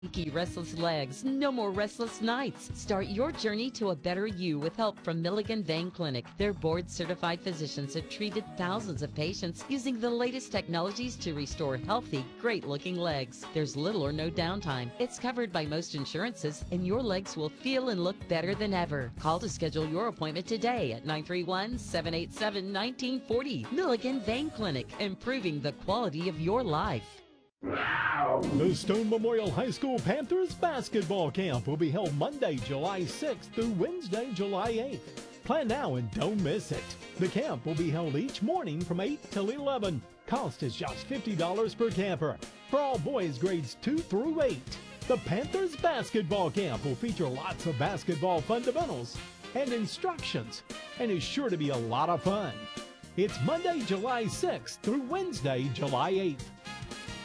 Achy, restless legs, no more restless nights. Start your journey to a better you with help from Milligan Vein Clinic. Their board-certified physicians have treated thousands of patients using the latest technologies to restore healthy, great-looking legs. There's little or no downtime. It's covered by most insurances, and your legs will feel and look better than ever. Call to schedule your appointment today at 931-787-1940. Milligan Vein Clinic, improving the quality of your life. The Stone Memorial High School Panthers basketball camp will be held Monday, July 6th through Wednesday, July 8th. Plan now and don't miss it. The camp will be held each morning from 8 till 11. Cost is just $50 per camper for all boys grades 2 through 8. The Panthers basketball camp will feature lots of basketball fundamentals and instructions and is sure to be a lot of fun. It's Monday, July 6th through Wednesday, July 8th.